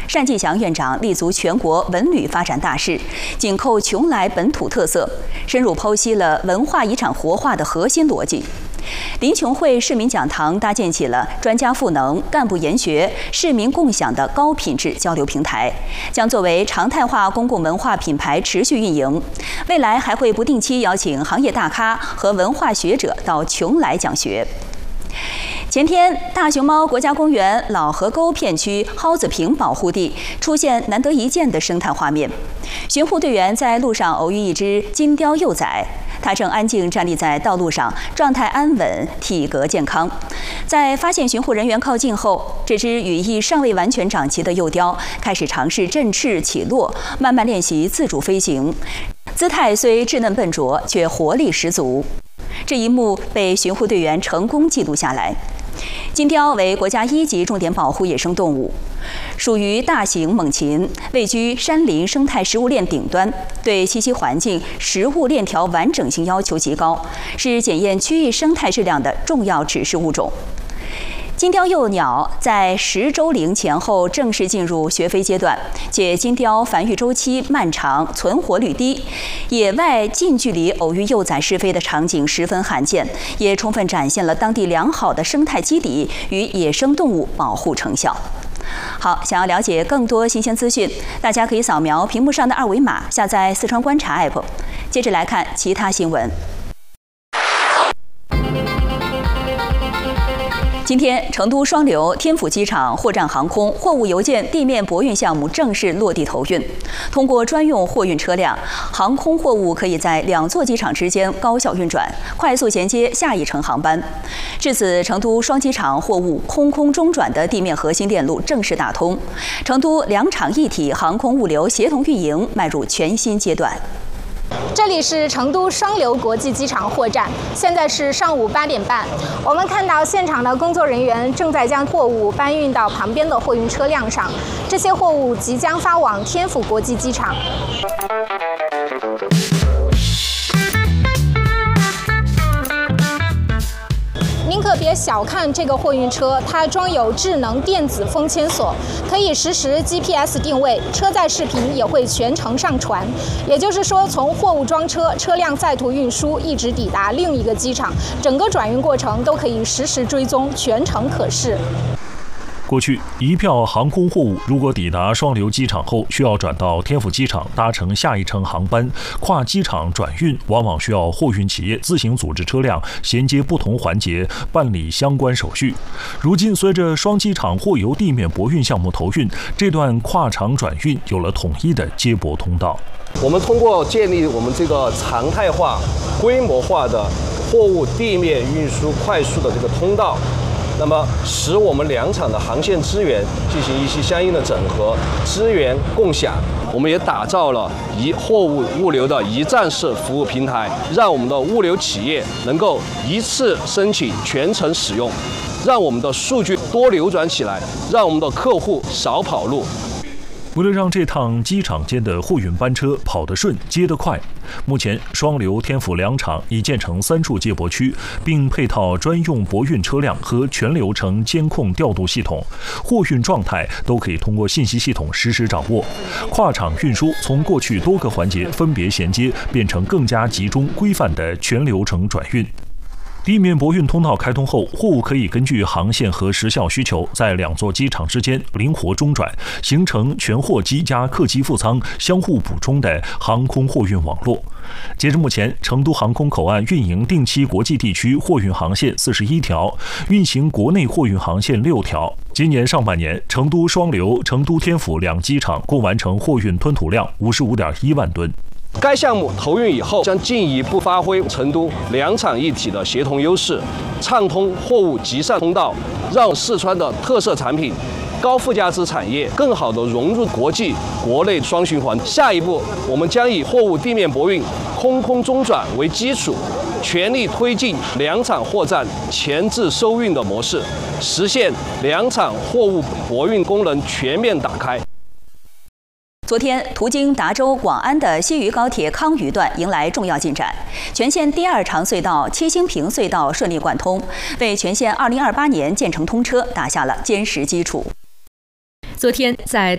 单霁翔院长立足全国文旅发展大势，紧扣邛崃本土特色，深入剖析了文化遗产活化的核心逻辑。林琼会市民讲堂搭建起了专家赋能、干部研学、市民共享的高品质交流平台，将作为常态化公共文化品牌持续运营。未来还会不定期邀请行业大咖和文化学者到邛崃讲学。前天，大熊猫国家公园老河沟片区蒿子坪保护地出现难得一见的生态画面。巡护队员在路上偶遇一只金雕幼崽，它正安静站立在道路上，状态安稳，体格健康。在发现巡护人员靠近后，这只羽翼尚未完全长齐的幼雕开始尝试振翅起落，慢慢练习自主飞行。姿态虽稚嫩笨拙，却活力十足。这一幕被巡护队员成功记录下来。金雕为国家1级重点保护野生动物，属于大型猛禽，位居山林生态食物链顶端，对栖息环境、食物链条完整性要求极高，是检验区域生态质量的重要指示物种。金雕幼鸟在10周龄前后正式进入学飞阶段，且金雕繁育周期漫长，存活率低，野外近距离偶遇幼崽试飞的场景十分罕见，也充分展现了当地良好的生态基底与野生动物保护成效。好，想要了解更多新鲜资讯，大家可以扫描屏幕上的2维码，下载四川观察 APP。接着来看其他新闻。今天，成都双流天府机场货站航空货物邮件地面泊运项目正式落地投运。通过专用货运车辆，航空货物可以在2座机场之间高效运转，快速衔接下一程航班。至此，成都双机场货物空空中转的地面核心链路正式打通，成都2场一体航空物流协同运营迈入全新阶段。 这里是成都双流国际机场货站，现在是上午8点半。我们看到现场的工作人员正在将货物搬运到旁边的货运车辆上，这些货物即将发往天府国际机场。您可别小看这个货运车，它装有智能电子封签锁，可以实时 GPS 定位，车载视频也会全程上传。也就是说，从货物装车、车辆在途运输，一直抵达另一个机场，整个转运过程都可以实时追踪，全程可视。 过去，一票航空货物如果抵达双流机场后，需要转到天府机场搭乘下一程航班，跨机场转运往往需要货运企业自行组织车辆衔接不同环节，办理相关手续。如今，随着双机场货邮地面泊运项目投运，这段跨场转运有了统一的接驳通道。 我们通过建立我们这个常态化、规模化的货物地面运输快速的这个通道，那么使我们2场的航线资源进行一些相应的整合、资源共享。我们也打造了货物物流的一站式服务平台，让我们的物流企业能够一次申请全程使用，让我们的数据多流转起来，让我们的客户少跑路。 为了让这趟机场间的货运班车跑得顺、接得快，目前双流天府2场已建成3处接驳区，并配套专用泊运车辆和全流程监控调度系统，货运状态都可以通过信息系统实时掌握。跨场运输从过去多个环节分别衔接，变成更加集中规范的全流程转运。地面泊运通道开通后，货物可以根据航线和时效需求，在2座机场之间灵活中转，形成全货机加客机副舱相互补充的航空货运网络。截至目前，成都航空口岸运营定期国际地区货运航线41条，运行国内货运航线6条。今年上半年，成都双流、成都天府2机场共完成货运吞吐量55.1万吨。 该项目投运以后，将进一步发挥成都2场一体的协同优势，畅通货物集散通道，让四川的特色产品、高附加值产业更好地融入国际、国内双循环。下一步，我们将以货物地面泊运、空空中转为基础，全力推进2场货站前置收运的模式，实现2场货物泊运功能全面打开。 昨天，途经达州、广安的西渝高铁康渝段迎来重要进展，全线第2长隧道七星坪隧道顺利贯通，为全线2028年建成通车打下了坚实基础。 昨天，在